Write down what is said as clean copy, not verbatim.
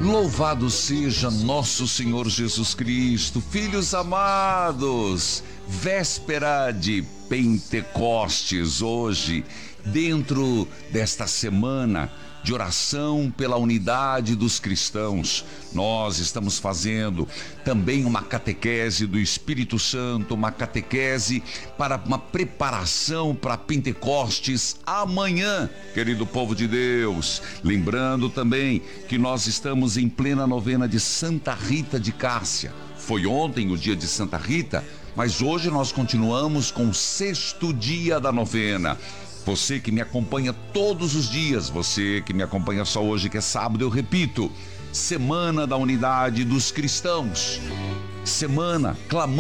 Louvado seja nosso Senhor Jesus Cristo. Filhos amados, véspera de Pentecostes hoje, dentro desta semana de oração pela unidade dos cristãos. Nós estamos fazendo também uma catequese do Espírito Santo, uma catequese para uma preparação para Pentecostes amanhã, querido povo de Deus. Lembrando também que nós estamos em plena novena de Santa Rita de Cássia. Foi ontem o dia de Santa Rita, mas hoje nós continuamos com o 6º dia da novena. Você que me acompanha todos os dias, você que me acompanha só hoje que é sábado, eu repito, Semana da Unidade dos Cristãos. Semana clamando